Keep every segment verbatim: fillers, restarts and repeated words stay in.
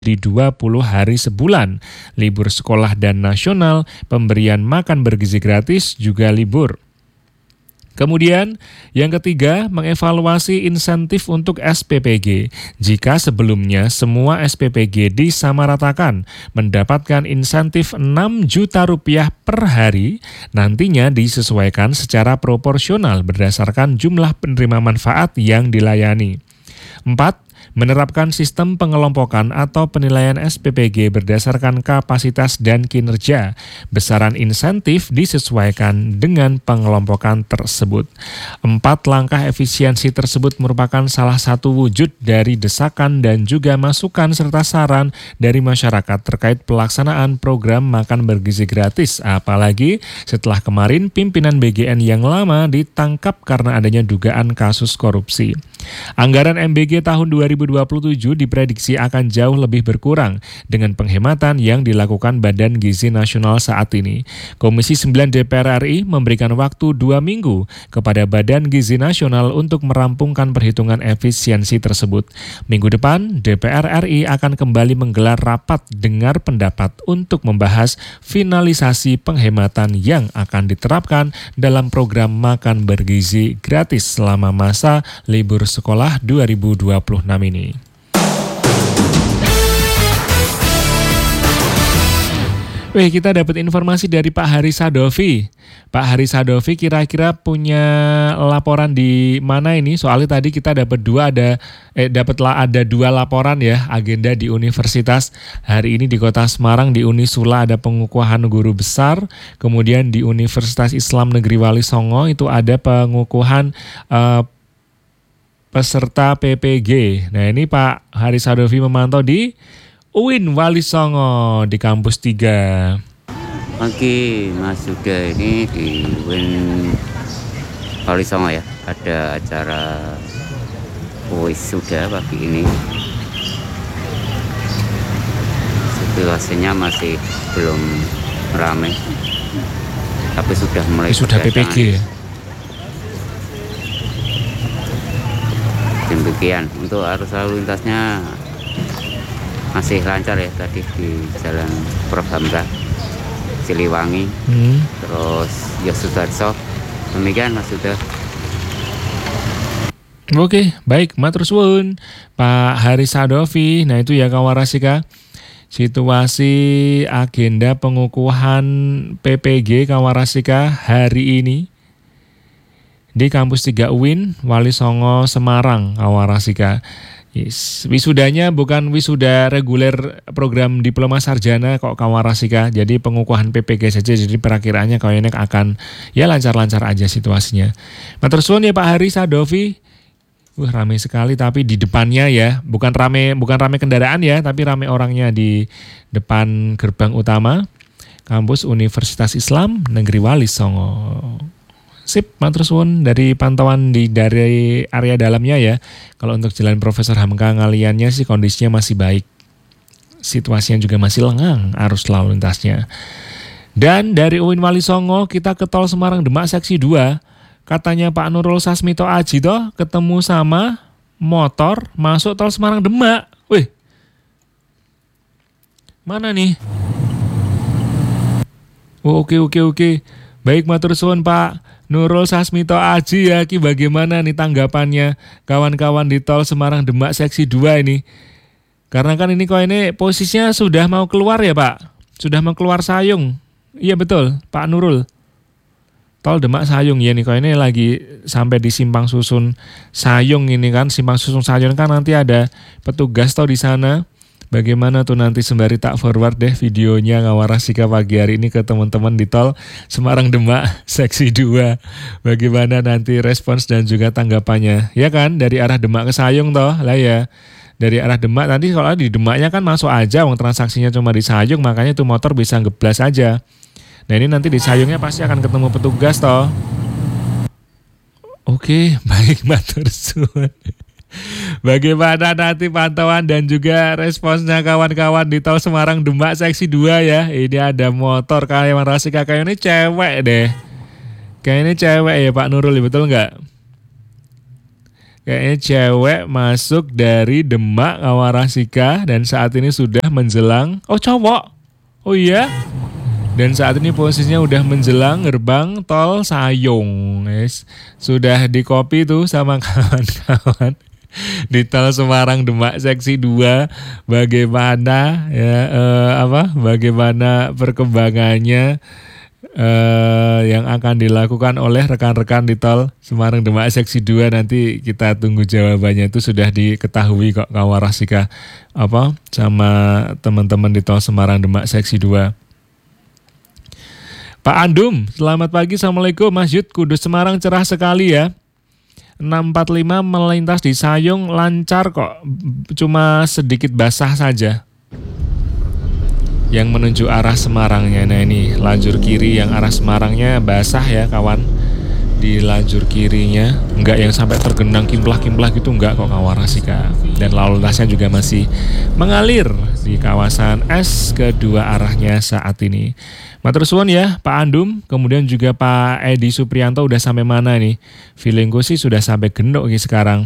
di dua puluh hari sebulan. Libur sekolah dan nasional, pemberian makan bergizi gratis juga libur. Kemudian, yang ketiga, mengevaluasi insentif untuk S P P G. Jika sebelumnya semua S P P G disamaratakan mendapatkan insentif enam juta rupiah per hari, nantinya disesuaikan secara proporsional berdasarkan jumlah penerima manfaat yang dilayani. Empat, menerapkan sistem pengelompokan atau penilaian S P P G berdasarkan kapasitas dan kinerja. Besaran insentif disesuaikan dengan pengelompokan tersebut. Empat langkah efisiensi tersebut merupakan salah satu wujud dari desakan dan juga masukan serta saran dari masyarakat terkait pelaksanaan program makan bergizi gratis. Apalagi setelah kemarin pimpinan B G N yang lama ditangkap karena adanya dugaan kasus korupsi. Anggaran M B G tahun dua ribu dua puluh tujuh diprediksi akan jauh lebih berkurang dengan penghematan yang dilakukan Badan Gizi Nasional saat ini. Komisi sembilan D P R R I memberikan waktu dua minggu kepada Badan Gizi Nasional untuk merampungkan perhitungan efisiensi tersebut. Minggu depan, D P R R I akan kembali menggelar rapat dengar pendapat untuk membahas finalisasi penghematan yang akan diterapkan dalam program makan bergizi gratis selama masa libur sekolah dua ribu dua puluh enam ini. Wih, kita dapat informasi dari Pak Hari Sadovi. Pak Hari Sadovi kira-kira punya laporan di mana ini? Soalnya tadi kita dapat dua ada eh dapatlah ada dua laporan ya, agenda di universitas. Hari ini di Kota Semarang di Unisula ada pengukuhan guru besar, kemudian di Universitas Islam Negeri Wali Songo itu ada pengukuhan eh, peserta P P G. Nah, ini Pak Hari Sadovi memantau di U I N Wali Songo di kampus tiga. Pagi Mas Yuda, ini di U I N Wali Songo ya, ada acara wisuda pagi ini. Situasinya masih belum ramai, tapi sudah mulai Sudah P P G ya? Demikian untuk arus lalu lintasnya masih lancar ya, tadi di Jalan Prof Hamzah Siliwangi, hmm. terus Yosudarso. Demikian Mas Sudah. Oke, baik, matur suwun Pak Hari Sadovi. Nah itu ya Kawarasika, situasi agenda pengukuhan P P G Kawarasika hari ini di kampus tiga U I N Wali Songo Semarang, Kawarasika. Yes. Wisudanya bukan wisuda reguler program diploma sarjana kok Kawarasika. Jadi pengukuhan P P G saja, jadi perakiraannya kayaknya akan ya lancar-lancar aja situasinya. Matur suwun ya Pak Hari Sadovi. Wah, ramai sekali tapi di depannya ya, bukan rame bukan rame kendaraan ya, tapi rame orangnya di depan gerbang utama kampus Universitas Islam Negeri Wali Songo. Sip, matur suwun dari pantauan di dari area dalamnya ya. Kalau untuk Jalan Profesor Hamka ngaliannya sih kondisinya masih baik. Situasinya juga masih lengang arus lalu lintasnya. Dan dari U I N Wali Songo kita ke Tol Semarang Demak seksi dua. Katanya Pak Nurul Sasmito Aji toh ketemu sama motor masuk Tol Semarang Demak. Wih. Mana nih? Oh, oke oke oke. Baik, matur suwun Pak Nurul Sasmito Aji ya, ki bagaimana nih tanggapannya kawan-kawan di Tol Semarang Demak seksi dua ini? Karena kan ini kok ini posisinya sudah mau keluar ya Pak, sudah mau keluar Sayung. Iya betul Pak Nurul. Tol Demak Sayung ya nih kok ini lagi sampai di Simpang Susun Sayung ini kan, Simpang Susun Sayung kan nanti ada petugas toh di sana. Bagaimana tuh nanti sembari tak forward deh videonya Kawarasika pagi hari ini ke teman-teman di Tol Semarang Demak seksi dua. Bagaimana nanti respons dan juga tanggapannya. Ya kan, dari arah Demak ke Sayung toh lah ya. Dari arah Demak nanti kalau di Demaknya kan masuk aja, wong transaksinya cuma di Sayung, makanya tuh motor bisa ngeblas aja. Nah ini nanti di Sayungnya pasti akan ketemu petugas toh. Oke, baik matur suwun. Bagaimana nanti pantauan dan juga responsnya kawan-kawan di Tol Semarang Demak seksi dua ya. Ini ada motor Kawarasika, kayak ini cewek deh. Kayak ini cewek ya Pak Nurul, betul nggak? Kayaknya cewek masuk dari Demak Kawarasika dan saat ini sudah menjelang. Oh cowok. Oh iya. Dan saat ini posisinya udah menjelang gerbang tol Sayung. Yes. Sudah di copy tuh sama kawan-kawan. Di tol Semarang Demak seksi dua. Bagaimana ya eh, apa? Bagaimana perkembangannya? Uh, yang akan dilakukan oleh rekan-rekan di tol Semarang Demak seksi dua, nanti kita tunggu jawabannya. Itu sudah diketahui kok Kawarasika apa sama teman-teman di tol Semarang Demak seksi dua. Pak Andum, selamat pagi. Assalamualaikum Mas Yud. Kudus Semarang cerah sekali ya. enam empat lima melintas di Sayung lancar kok, cuma sedikit basah saja yang menuju arah Semarangnya. Nah ini lajur kiri yang arah Semarangnya basah ya kawan. Di lajur kirinya enggak yang sampai tergenang kimplah-kimplah gitu, enggak kok Kawarasika. Dan lalu lintasnya juga masih mengalir di kawasan S kedua arahnya saat ini. Matur suwun ya Pak Andum, kemudian juga Pak Edi Suprianto udah sampai mana nih? Feelingku sih sudah sampai Gendok nih sekarang.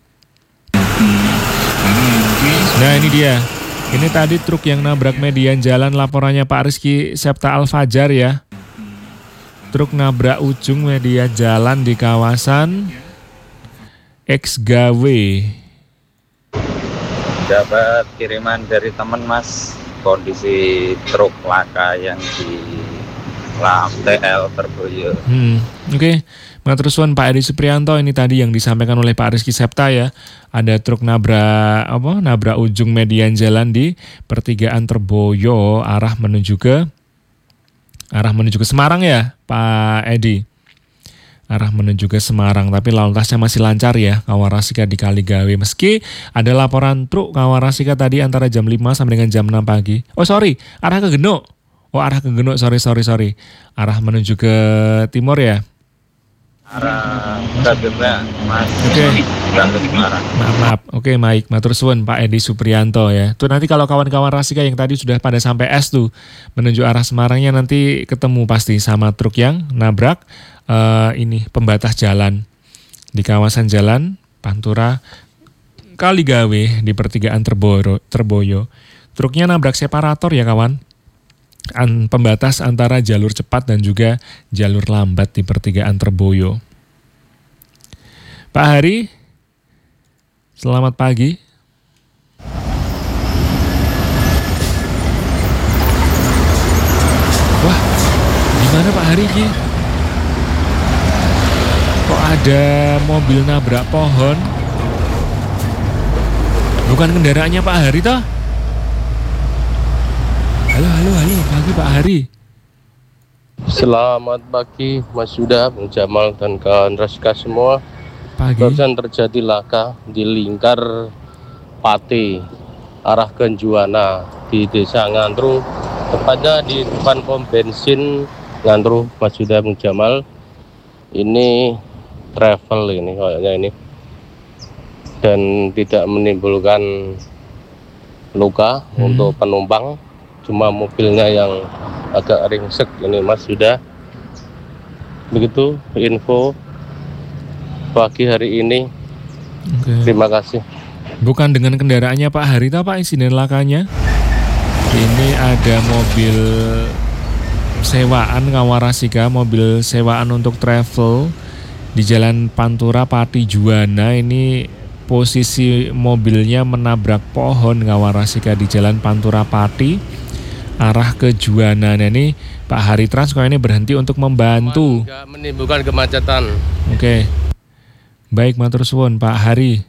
Nah ini dia. Ini tadi truk yang nabrak median jalan, laporannya Pak Rizky Septa Al-Fajar ya. Truk nabrak ujung median jalan di kawasan X-Gawe. Dapat kiriman dari teman Mas, kondisi truk laka yang di Lam T L Terboyo. Hmm, Oke. Okay. Matur suwun Pak Edi Suprianto, ini tadi yang disampaikan oleh Pak Rizky Septa ya. Ada truk nabrak apa? Nabrak ujung median jalan di pertigaan Terboyo arah menuju ke arah menuju ke Semarang ya, Pak Edi. Arah menuju ke Semarang, tapi lalu lintasnya masih lancar ya Kawarasika di Kaligawe. Meski ada laporan truk Kawarasika tadi antara jam lima sampai dengan jam enam pagi. Oh sorry, arah ke Genuk. Oh arah ke Genuk, sorry sorry sorry. Arah menuju ke timur ya. Arah Kagetan Mas. Oke. Okay. Maaf, maaf. Oke, baik. Matur suwun Pak Edi Suprianto ya. Tuh nanti kalau kawan-kawan Rasika yang tadi sudah pada sampai S tuh menuju arah Semarangnya, nanti ketemu pasti sama truk yang nabrak uh, ini pembatas jalan di kawasan jalan Pantura Kaligawe di pertigaan Terboyo. Terboyo. Truknya nabrak separator ya kawan. An, pembatas antara jalur cepat dan juga jalur lambat di pertigaan Terboyo. Pak Hari, selamat pagi. Wah, gimana Pak Hari ini? Kok ada mobil nabrak pohon? Bukan kendaraannya Pak Hari toh? Halo, halo, halo, pagi Pak Hari. Selamat pagi Mas Yuda, Bung Jamal dan kawan Rasika semua. Pagi. Barusan terjadi laka di lingkar Pati, arah Genjuana di Desa Ngantru, tepatnya di depan pom bensin Ngantru, Mas Yuda, Bung Jamal. Ini travel ini kayaknya ini. Dan tidak menimbulkan luka hmm. untuk penumpang. Cuma mobilnya yang agak ringsek ini Mas sudah. Begitu info pagi hari ini. Oke. Terima kasih. Bukan dengan kendaraannya Pak Hari apa insiden lakanya? Ini ada mobil sewaan Kawarasika, mobil sewaan untuk travel di Jalan Pantura Pati Juwana. Ini posisi mobilnya menabrak pohon Kawarasika di Jalan Pantura Pati arah ke Juwana. Nah ini Pak Hari Trans kok ini berhenti untuk membantu. Enggak menimbulkan kemacetan. Oke. Baik, matur suwun Pak Hari.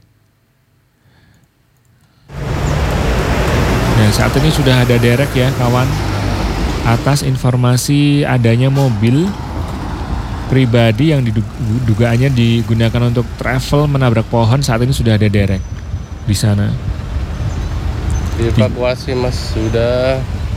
Nah saat ini sudah ada derek ya kawan. Atas informasi adanya mobil pribadi yang didugaannya digunakan untuk travel menabrak pohon, saat ini sudah ada derek di sana. Dievakuasi Mas sudah.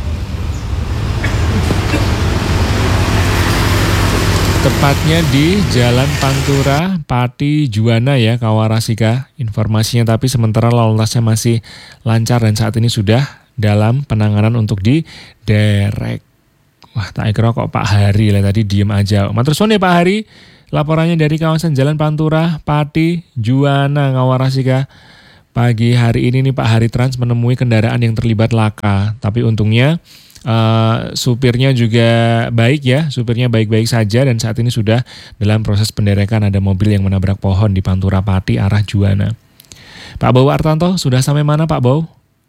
Tepatnya di Jalan Pantura Pati Juwana ya Kawarasika informasinya, tapi sementara lalu lintasnya masih lancar dan saat ini sudah dalam penanganan untuk di derek. Wah tak kira kok Pak Hari lah tadi diem aja. Matur suwun ya Pak Hari. laporannya dari kawasan Jalan Pantura, Pati, Juwana, Ngawarasika. Pagi hari ini nih Pak, Hari Trans menemui kendaraan yang terlibat laka. Tapi untungnya uh, supirnya juga baik ya, supirnya baik-baik saja dan saat ini sudah dalam proses penderekan. Ada mobil yang menabrak pohon di Pantura Pati arah Juwana. Pak Bau Artanto, sudah sampai mana Pak Bau?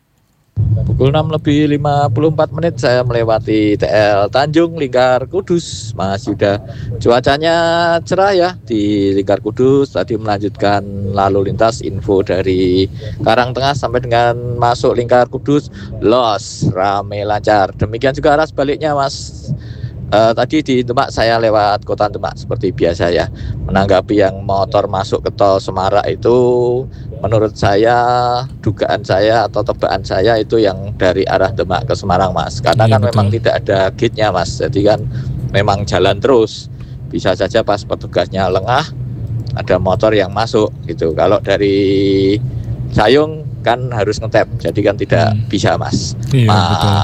Pukul enam lebih lima puluh empat menit saya melewati T L Tanjung Lingkar Kudus, Mas Yuda. Cuacanya cerah ya di Lingkar Kudus. Tadi melanjutkan lalu lintas, info dari Karangtengah sampai dengan masuk Lingkar Kudus, los, rame lancar. Demikian juga arah sebaliknya Mas. Uh, tadi di Demak saya lewat kota Demak seperti biasa ya. Menanggapi yang motor masuk ke tol Semarak itu, menurut saya, dugaan saya atau tebakan saya itu yang dari arah Demak ke Semarang Mas. Karena iya, kan betul. Memang tidak ada gate-nya Mas. Jadi kan memang jalan terus. Bisa saja pas petugasnya lengah ada motor yang masuk gitu. Kalau dari Sayung kan harus ngetap, jadi kan tidak hmm. bisa Mas. Iya, Ma- betul.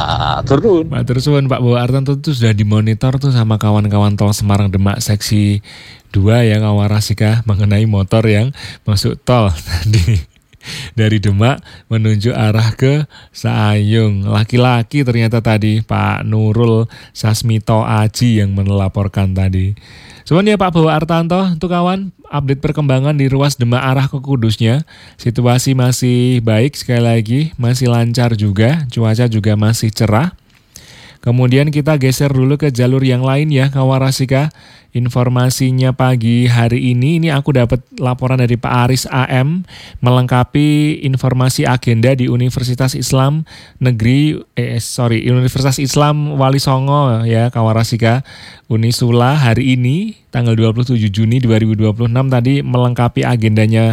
Turun. Pak Tersuan, Pak Bau Artanto itu sudah dimonitor tuh sama kawan-kawan tol Semarang Demak seksi dua ya Ngawarasika mengenai motor yang masuk tol tadi dari Demak menuju arah ke Sayung. Laki-laki ternyata tadi Pak Nurul Sasmito Aji yang melaporkan tadi. Cuman ya Pak Bau Artanto, untuk kawan, update perkembangan di ruas Demak arah ke Kudusnya. Situasi masih baik sekali lagi, masih lancar juga, cuaca juga masih cerah. Kemudian kita geser dulu ke jalur yang lain ya, Ngawarasika. Informasinya pagi hari ini, ini aku dapat laporan dari Pak Aris A M melengkapi informasi agenda di Universitas Islam Negeri, eh sorry, Universitas Islam Wali Songo ya, Ngawarasika. Unisula hari ini tanggal dua puluh tujuh Juni dua ribu dua puluh enam tadi melengkapi agendanya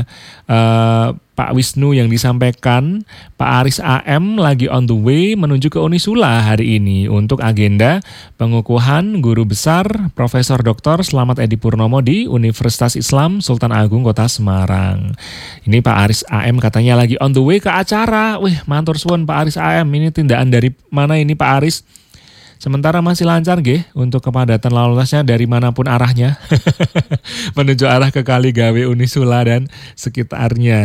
uh, Pak Wisnu yang disampaikan. Pak Aris A M lagi on the way menuju ke Unisula hari ini untuk agenda pengukuhan guru besar Profesor Doktor Slamet Edi Purnomo di Universitas Islam Sultan Agung Kota Semarang. Ini Pak Aris A M katanya lagi on the way ke acara. Wih, matur suwun Pak Aris A M, ini tindakan dari mana ini Pak Aris? Sementara masih lancar nggih untuk kepadatan lalu lintasnya dari manapun arahnya menuju arah ke Kaligawe, Unisula dan sekitarnya.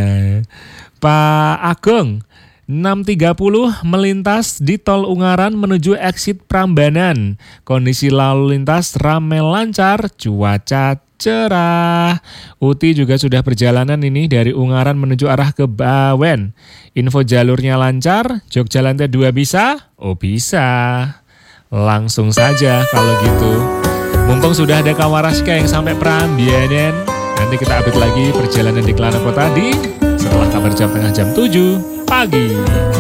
Pak Ageng, enam tiga puluh melintas di Tol Ungaran menuju exit Prambanan. Kondisi lalu lintas ramai lancar, cuaca cerah. Uti juga sudah perjalanan ini dari Ungaran menuju arah ke Bawen. Info jalurnya lancar, Jogja lantai dua bisa? Oh bisa. Langsung saja kalau gitu. Mumpung sudah ada Ngawarasika yang sampai Prambanan, nanti kita update lagi perjalanan di Kelana Kota di setelah kabar jam tengah jam tujuh pagi.